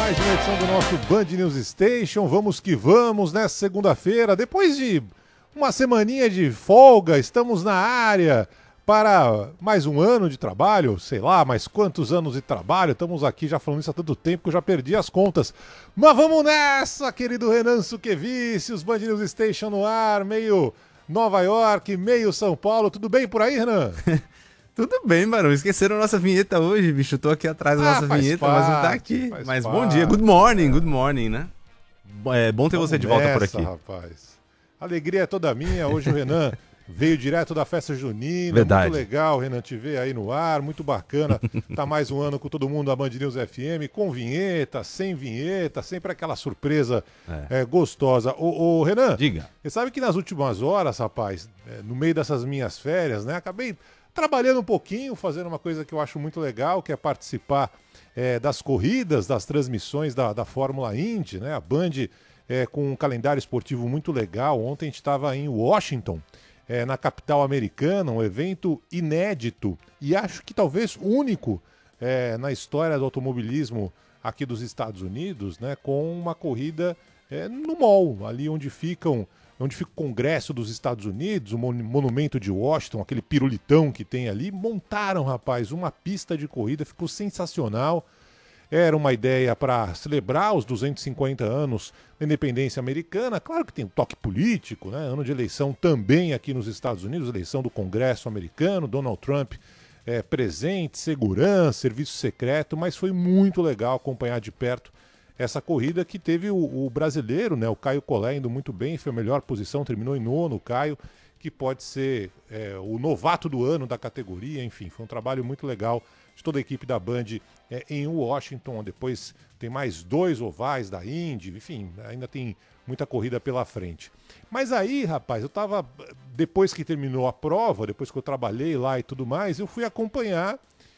mais uma edição do nosso Band News Station. Vamos que vamos nessa segunda-feira. Depois de uma semaninha de folga, estamos na área para mais um ano de trabalho. Sei lá, mais quantos anos de trabalho. Estamos aqui já falando isso há tanto tempo que eu já perdi as contas. Mas vamos nessa, querido Renan Suquevicius. Band News Station no ar, meio Nova York, meio São Paulo. Tudo bem por aí, Renan? Tudo bem, Barão. Esqueceram a nossa vinheta hoje, bicho. Tô aqui atrás da nossa vinheta, mas não tá aqui. Mas bom dia, good morning, né? É bom ter você de volta por aqui. Rapaz. A alegria é toda minha. Hoje o Renan veio direto da festa junina. Verdade. Muito legal, Renan, te ver aí no ar. Muito bacana. Tá mais um ano com todo mundo da Band News FM, com vinheta, sem vinheta, sempre aquela surpresa gostosa. Ô, Renan, diga. Você sabe que nas últimas horas, rapaz, no meio dessas minhas férias, né, acabei trabalhando um pouquinho, fazendo uma coisa que eu acho muito legal, que é participar das corridas, das transmissões da Fórmula Indy, né? A Band com um calendário esportivo muito legal. Ontem a gente estava em Washington, na capital americana, um evento inédito e acho que talvez único na história do automobilismo aqui dos Estados Unidos, né? Com uma corrida no mall, ali onde fica o Congresso dos Estados Unidos, o Monumento de Washington, aquele pirulitão que tem ali. Montaram, rapaz, uma pista de corrida, ficou sensacional. Era uma ideia para celebrar os 250 anos da independência americana. Claro que tem um toque político, né? Ano de eleição também aqui nos Estados Unidos, eleição do Congresso americano, Donald Trump presente, segurança, serviço secreto, mas foi muito legal acompanhar de perto essa corrida que teve o brasileiro, né, o Caio Collet, indo muito bem, foi a melhor posição, terminou em nono, o Caio, que pode ser o novato do ano da categoria. Enfim, foi um trabalho muito legal de toda a equipe da Band em Washington. Depois tem mais 2 ovais da Indy, enfim, ainda tem muita corrida pela frente. Mas aí, rapaz, eu tava, depois que terminou a prova, depois que eu trabalhei lá e tudo mais, eu fui acompanhar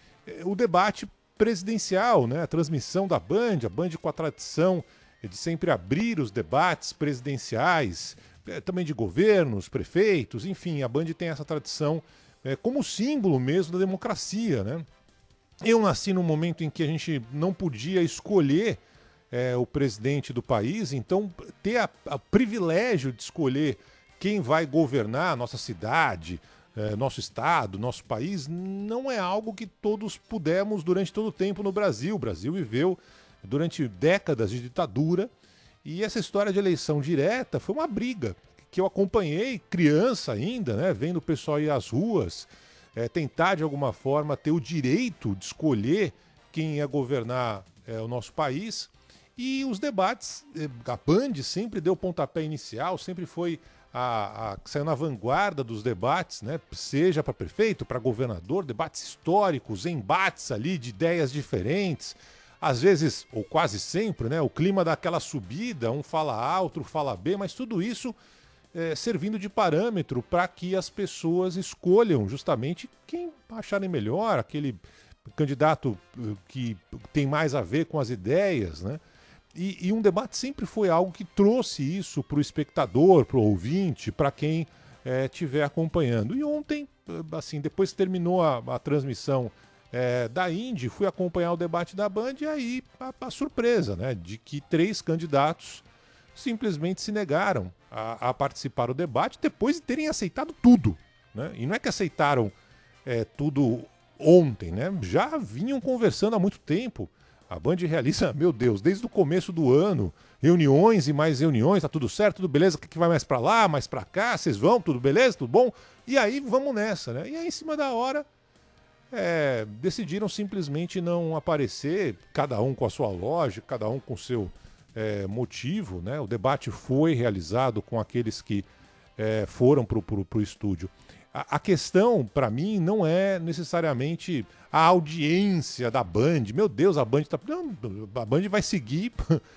o debate presidencial, né? A transmissão da Band, a Band com a tradição de sempre abrir os debates presidenciais, também de governos, prefeitos, enfim, a Band tem essa tradição como símbolo mesmo da democracia, né? Eu nasci num momento em que a gente não podia escolher o presidente do país, então ter o privilégio de escolher quem vai governar a nossa cidade, nosso estado, nosso país, não é algo que todos pudemos durante todo o tempo no Brasil. O Brasil viveu durante décadas de ditadura e essa história de eleição direta foi uma briga que eu acompanhei criança ainda, né, vendo o pessoal ir às ruas, tentar de alguma forma ter o direito de escolher quem ia governar o nosso país. E os debates, a Band sempre deu o pontapé inicial, sempre foi que saiu na vanguarda dos debates, né? Seja para prefeito, para governador, debates históricos, embates ali de ideias diferentes, às vezes, ou quase sempre, né? O clima daquela subida, um fala A, outro fala B, mas tudo isso servindo de parâmetro para que as pessoas escolham justamente quem acharem melhor, aquele candidato que tem mais a ver com as ideias, né? E um debate sempre foi algo que trouxe isso para o espectador, para o ouvinte, para quem estiver acompanhando. E ontem, assim, depois que terminou a transmissão da Indy, fui acompanhar o debate da Band e aí a surpresa, né, de que 3 candidatos simplesmente se negaram a participar do debate depois de terem aceitado tudo, né? E não é que aceitaram tudo ontem, né? Já vinham conversando há muito tempo. A Band realiza, meu Deus, desde o começo do ano, reuniões e mais reuniões, tá tudo certo, tudo beleza, que vai mais pra lá, mais pra cá, vocês vão, tudo beleza, tudo bom? E aí vamos nessa, né? E aí em cima da hora decidiram simplesmente não aparecer, cada um com a sua lógica, cada um com o seu motivo, né? O debate foi realizado com aqueles que foram pro estúdio. A questão, para mim, não é necessariamente a audiência da Band. Meu Deus, a Band vai seguir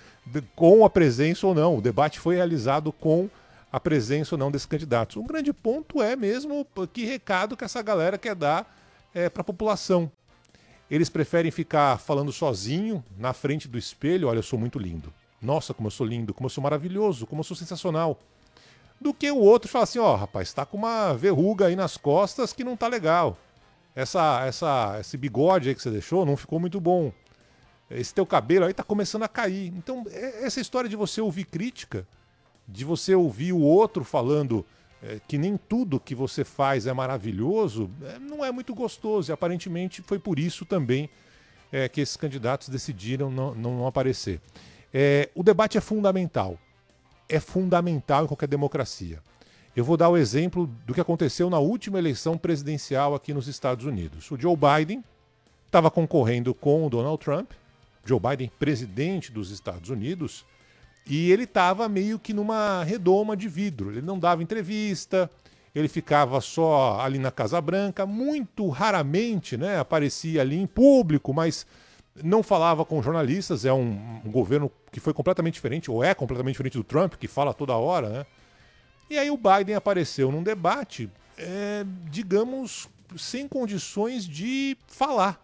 com a presença ou não. O debate foi realizado com a presença ou não desses candidatos. Um grande ponto é mesmo que recado que essa galera quer dar para a população. Eles preferem ficar falando sozinho, na frente do espelho, olha, eu sou muito lindo. Nossa, como eu sou lindo, como eu sou maravilhoso, como eu sou sensacional. Do que o outro fala assim, rapaz, tá com uma verruga aí nas costas que não tá legal. Esse bigode aí que você deixou não ficou muito bom. esse teu cabelo aí tá começando a cair. Então, essa história de você ouvir crítica, de você ouvir o outro falando que nem tudo que você faz é maravilhoso, não é muito gostoso. E aparentemente foi por isso também que esses candidatos decidiram não aparecer. O debate é fundamental. É fundamental em qualquer democracia. Eu vou dar o exemplo do que aconteceu na última eleição presidencial aqui nos Estados Unidos. O Joe Biden estava concorrendo com o Donald Trump, Joe Biden, presidente dos Estados Unidos, e ele estava meio que numa redoma de vidro. Ele não dava entrevista, ele ficava só ali na Casa Branca, muito raramente, né, aparecia ali em público, mas não falava com jornalistas. É um governo que foi completamente diferente, ou é completamente diferente do Trump, que fala toda hora, né? E aí o Biden apareceu num debate, digamos, sem condições de falar,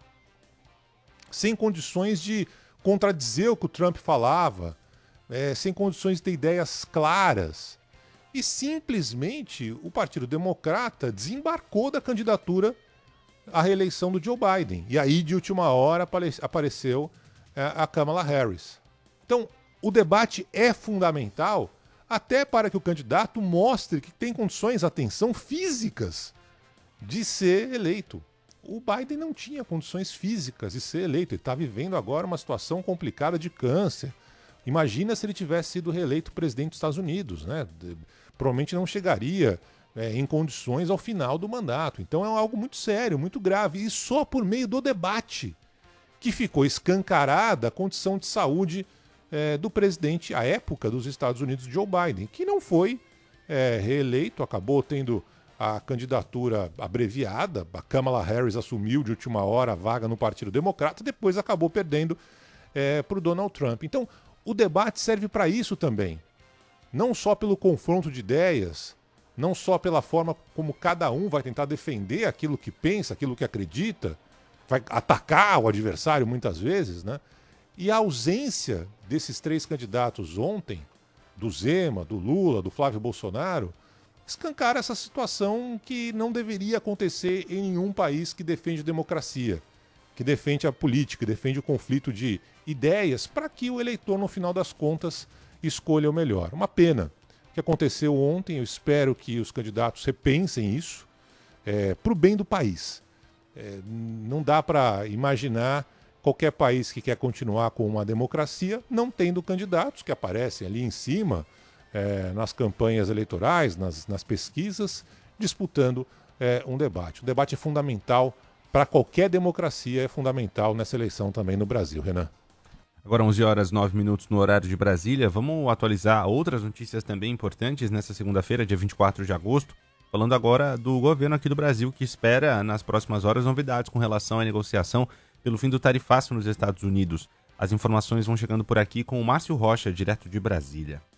sem condições de contradizer o que o Trump falava, sem condições de ter ideias claras. E simplesmente o Partido Democrata desembarcou da candidatura à reeleição do Joe Biden. E aí, de última hora, apareceu a Kamala Harris. Então, o debate é fundamental até para que o candidato mostre que tem condições, atenção, físicas de ser eleito. O Biden não tinha condições físicas de ser eleito. Ele está vivendo agora uma situação complicada de câncer. Imagina se ele tivesse sido reeleito presidente dos Estados Unidos, né? Provavelmente não chegaria em condições ao final do mandato. Então é algo muito sério, muito grave. E só por meio do debate que ficou escancarada a condição de saúde do presidente, à época, dos Estados Unidos, Joe Biden, que não foi reeleito, acabou tendo a candidatura abreviada. A Kamala Harris assumiu de última hora a vaga no Partido Democrata, depois acabou perdendo para o Donald Trump. Então, o debate serve para isso também. Não só pelo confronto de ideias, não só pela forma como cada um vai tentar defender aquilo que pensa, aquilo que acredita, vai atacar o adversário muitas vezes, né? E a ausência desses três candidatos ontem, do Zema, do Lula, do Flávio Bolsonaro, escancara essa situação que não deveria acontecer em nenhum país que defende democracia, que defende a política, que defende o conflito de ideias, para que o eleitor, no final das contas, escolha o melhor. Uma pena que aconteceu ontem. Eu espero que os candidatos repensem isso para o bem do país. Não dá para imaginar qualquer país que quer continuar com uma democracia não tendo candidatos que aparecem ali em cima nas campanhas eleitorais, nas pesquisas, disputando um debate. O debate é fundamental para qualquer democracia, é fundamental nessa eleição também no Brasil, Renan. Agora 11h09 no horário de Brasília. Vamos atualizar outras notícias também importantes nessa segunda-feira, dia 24 de agosto. Falando agora do governo aqui do Brasil, que espera nas próximas horas novidades com relação à negociação pelo fim do tarifaço nos Estados Unidos. As informações vão chegando por aqui com o Márcio Rocha, direto de Brasília.